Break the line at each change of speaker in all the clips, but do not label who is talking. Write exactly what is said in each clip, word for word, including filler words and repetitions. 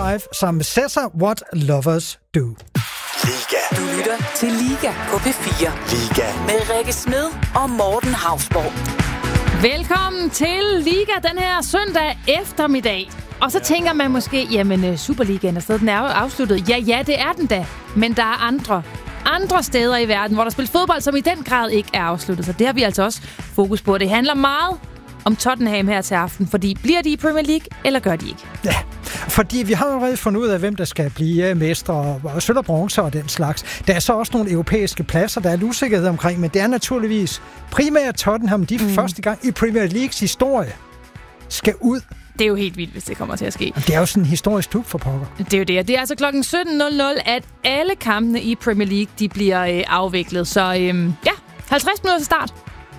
Five sammen med Cesar, What Lovers Do.
Liga.
Du lytter til Liga på P fire.
Liga.
Med Rikke Smed og Morten Hausborg.
Velkommen til Liga den her søndag eftermiddag. Og så tænker man måske, jamen Superligaen er stadig, den er jo afsluttet. Ja, ja, det er den da. Men der er andre, andre steder i verden, hvor der spiller fodbold, som i den grad ikke er afsluttet. Så det har vi altså også fokus på. Det handler meget om Tottenham her til aften, fordi bliver de i Premier League, eller gør de ikke?
Ja, fordi vi har jo allerede fundet ud af, hvem der skal blive mestre og, og sølv og bronze og den slags. Der er så også nogle europæiske pladser, der er usikkerhed omkring, men det er naturligvis primært Tottenham, de mm. første gang i Premier Leagues historie skal ud.
Det er jo helt vildt, hvis det kommer til at ske.
Det er jo sådan en historisk klub for pokker.
Det er jo det. Det er altså klokken sytten nul nul, at alle kampene i Premier League de bliver øh, afviklet. Så øh, ja, halvtreds minutter til start.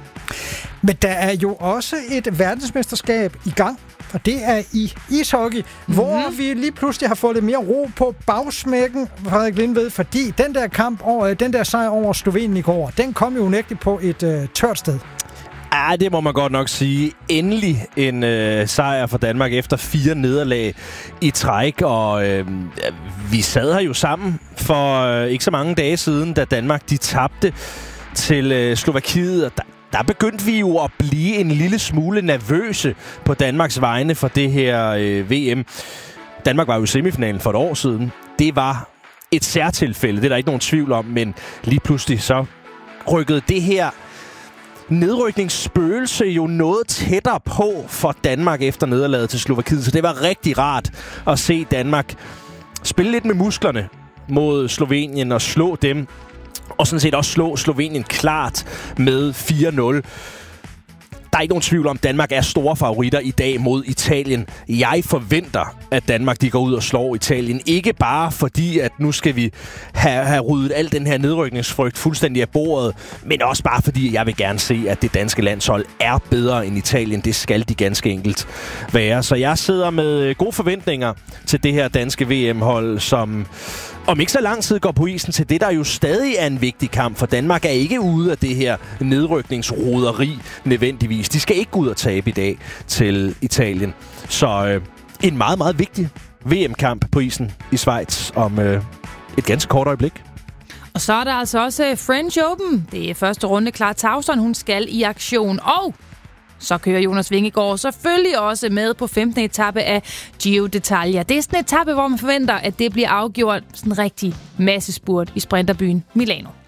Men der er jo også et verdensmesterskab i gang, og det er i ishockey, mm-hmm. hvor vi lige pludselig har fået lidt mere ro på bagsmækken, Frederik Lindved, fordi den der kamp over, den der sejr over Slovenien i går, den kom jo unægteligt på et øh, tørt sted.
Ja, det må man godt nok sige. Endelig en øh, sejr for Danmark efter fire nederlag i træk, og øh, vi sad her jo sammen for øh, ikke så mange dage siden, da Danmark de tabte til øh, Slovakiet, og der Der begyndte vi jo at blive en lille smule nervøse på Danmarks vegne for det her øh, V M. Danmark var jo i semifinalen for et år siden. Det var et særtilfælde, det er der ikke nogen tvivl om, men lige pludselig så rykkede det her nedrykningsspøgelse jo noget tættere på for Danmark efter nederlaget til Slovakiet. Så det var rigtig rart at se Danmark spille lidt med musklerne mod Slovenien og slå dem. Og sådan set også slå Slovenien klart med fire nul. Der er ikke nogen tvivl om, at Danmark er store favoritter i dag mod Italien. Jeg forventer, at Danmark de går ud og slår Italien. Ikke bare fordi, at nu skal vi have, have ryddet al den her nedrykningsfrygt fuldstændig af bordet, men også bare fordi, jeg vil gerne se, at det danske landshold er bedre end Italien. Det skal de ganske enkelt være. Så jeg sidder med gode forventninger til det her danske V M-hold, som om ikke så lang tid går på isen til det, der jo stadig er en vigtig kamp, for Danmark er ikke ude af det her nedrykningsroderi nødvendigvis. De skal ikke gå ud og tabe i dag til Italien. Så øh, en meget, meget vigtig V M-kamp på isen i Schweiz om øh, et ganske kort øjeblik.
Og så er der altså også French Open. Det er første runde. Clara Tauson, hun skal i aktion. Og så kører Jonas Vingegaard selvfølgelig også med på femtende etape af Giro d'Italia. Det er sådan en etape, hvor man forventer, at det bliver afgjort sådan en rigtig massespurt i sprinterbyen Milano.